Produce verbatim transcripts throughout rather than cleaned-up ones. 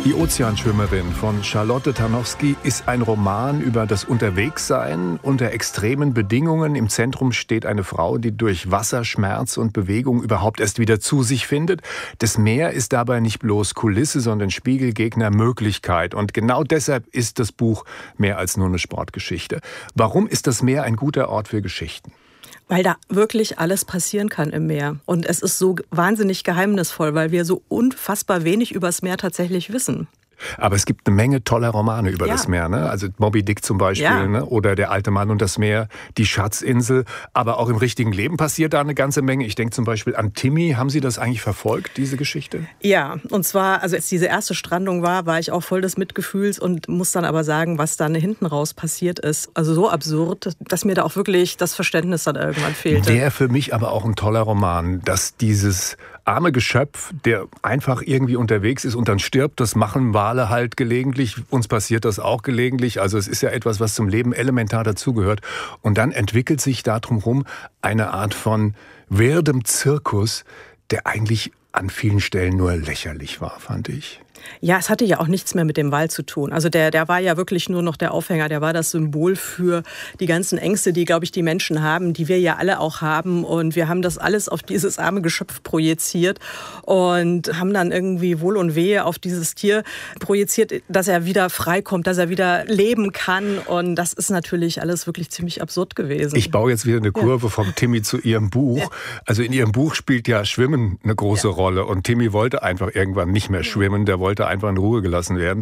Die Ozeanschwimmerin von Charlotte Tarnowski ist ein Roman über das Unterwegssein unter extremen Bedingungen. Im Zentrum steht eine Frau, die durch Wasser, Schmerz und Bewegung überhaupt erst wieder zu sich findet. Das Meer ist dabei nicht bloß Kulisse, sondern Spiegelgegner, Möglichkeit. Und genau deshalb ist das Buch mehr als nur eine Sportgeschichte. Warum ist das Meer ein guter Ort für Geschichten? Weil da wirklich alles passieren kann im Meer. Und es ist so wahnsinnig geheimnisvoll, weil wir so unfassbar wenig über das Meer tatsächlich wissen. Aber es gibt eine Menge toller Romane über Ja. das Meer, ne? Also Moby Dick zum Beispiel, Ja. ne? Oder Der alte Mann und das Meer, Die Schatzinsel. Aber auch im richtigen Leben passiert da eine ganze Menge. Ich denke zum Beispiel an Timmy. Haben Sie das eigentlich verfolgt, diese Geschichte? Ja, und zwar, also als diese erste Strandung war, war ich auch voll des Mitgefühls und muss dann aber sagen, was dann hinten raus passiert ist. Also so absurd, dass mir da auch wirklich das Verständnis dann irgendwann fehlte. Wäre für mich aber auch ein toller Roman, dass dieses arme Geschöpf, der einfach irgendwie unterwegs ist und dann stirbt, das machen Wale halt gelegentlich. Uns passiert das auch gelegentlich. Also es ist ja etwas, was zum Leben elementar dazugehört. Und dann entwickelt sich da drumherum eine Art von werdem Zirkus, der eigentlich an vielen Stellen nur lächerlich war, fand ich. Ja, es hatte ja auch nichts mehr mit dem Wal zu tun. Also der, der war ja wirklich nur noch der Aufhänger. Der war das Symbol für die ganzen Ängste, die, glaube ich, die Menschen haben, die wir ja alle auch haben. Und wir haben das alles auf dieses arme Geschöpf projiziert und haben dann irgendwie Wohl und Wehe auf dieses Tier projiziert, dass er wieder freikommt, dass er wieder leben kann. Und das ist natürlich alles wirklich ziemlich absurd gewesen. Ich baue jetzt wieder eine Kurve ja. vom Timmy zu Ihrem Buch. Ja. Also in Ihrem Buch spielt ja Schwimmen eine große ja. Rolle. Und Timmy wollte einfach irgendwann nicht mehr schwimmen. Der wollte einfach in Ruhe gelassen werden.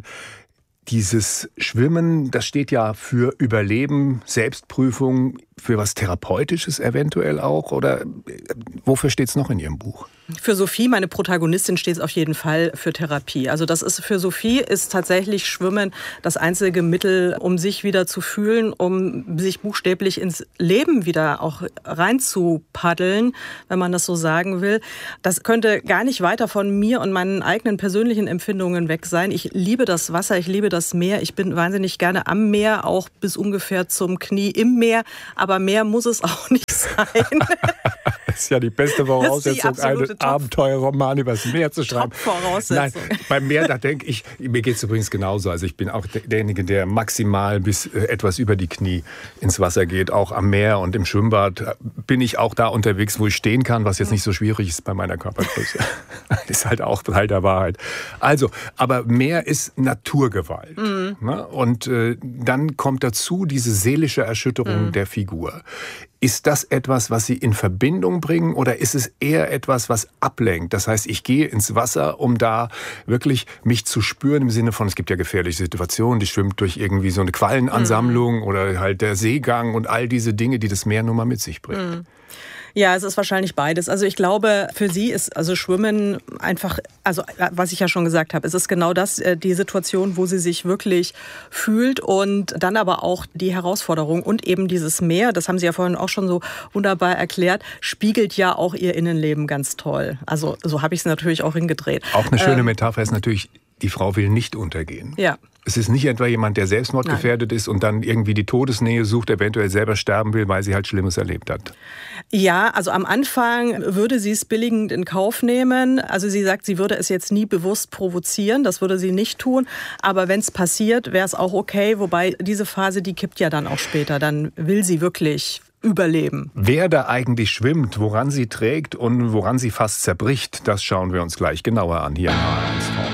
Dieses Schwimmen, das steht ja für Überleben, Selbstprüfung, für was Therapeutisches eventuell auch? Oder wofür steht es noch in Ihrem Buch? Für Sophie, meine Protagonistin, steht es auf jeden Fall für Therapie. Also das ist für Sophie ist tatsächlich Schwimmen das einzige Mittel, um sich wieder zu fühlen, um sich buchstäblich ins Leben wieder auch reinzupaddeln, wenn man das so sagen will. Das könnte gar nicht weiter von mir und meinen eigenen persönlichen Empfindungen weg sein. Ich liebe das Wasser, ich liebe das Meer. Ich bin wahnsinnig gerne am Meer, auch bis ungefähr zum Knie im Meer. Aber mehr muss es auch nicht sein. Das ist ja die beste Voraussetzung, einen Abenteuerroman übers Meer zu schreiben. Top-Voraussetzung. Nein, beim Meer, da denke ich, mir geht es übrigens genauso. Also ich bin auch derjenige, der maximal bis etwas über die Knie ins Wasser geht. Auch am Meer und im Schwimmbad bin ich auch da unterwegs, wo ich stehen kann, was jetzt nicht so schwierig ist bei meiner Körpergröße. Das ist halt auch Teil der Wahrheit. Also, aber Meer ist Naturgewalt. Mhm. Ne? Und äh, dann kommt dazu diese seelische Erschütterung mhm. der Figur. Ist das etwas, was Sie in Verbindung bringen, oder ist es eher etwas, was ablenkt? Das heißt, ich gehe ins Wasser, um da wirklich mich zu spüren, im Sinne von, es gibt ja gefährliche Situationen, die schwimmt durch irgendwie so eine Quallenansammlung mhm. oder halt der Seegang und all diese Dinge, die das Meer nun mal mit sich bringt. Mhm. Ja, es ist wahrscheinlich beides. Also ich glaube, für sie ist also Schwimmen einfach, also was ich ja schon gesagt habe, es ist genau das, die Situation, wo sie sich wirklich fühlt, und dann aber auch die Herausforderung und eben dieses Meer, das haben Sie ja vorhin auch schon so wunderbar erklärt, spiegelt ja auch ihr Innenleben ganz toll. Also so habe ich es natürlich auch hingedreht. Auch eine schöne ähm, Metapher ist natürlich, die Frau will nicht untergehen. Ja. Es ist nicht etwa jemand, der selbstmordgefährdet Nein. ist und dann irgendwie die Todesnähe sucht, eventuell selber sterben will, weil sie halt Schlimmes erlebt hat. Ja, also am Anfang würde sie es billigend in Kauf nehmen. Also sie sagt, sie würde es jetzt nie bewusst provozieren, das würde sie nicht tun. Aber wenn es passiert, wäre es auch okay. Wobei diese Phase, die kippt ja dann auch später. Dann will sie wirklich überleben. Wer da eigentlich schwimmt, woran sie trägt und woran sie fast zerbricht, das schauen wir uns gleich genauer an hier in H eins.